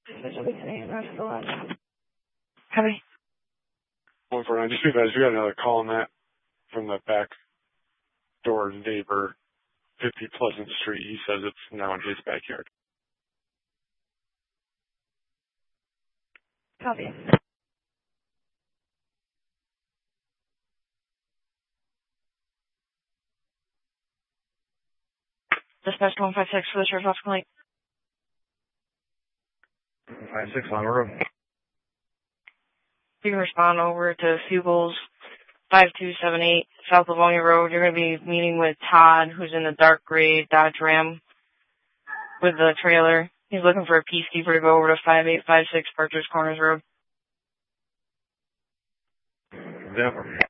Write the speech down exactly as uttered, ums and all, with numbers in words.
Heavy. one four nine, just because we got another call on that from the back door neighbor, fifty Pleasant Street. He says it's now in his backyard. Copy. Dispatch one five six for the sheriff's office complaint. five six on the road. You can respond over to Fugles five two seven eight South Livonia Road. You're going to be meeting with Todd, who's in the dark gray Dodge Ram with the trailer. He's looking for a peacekeeper to go over to five eight five six Partridge Corners Road. Denver.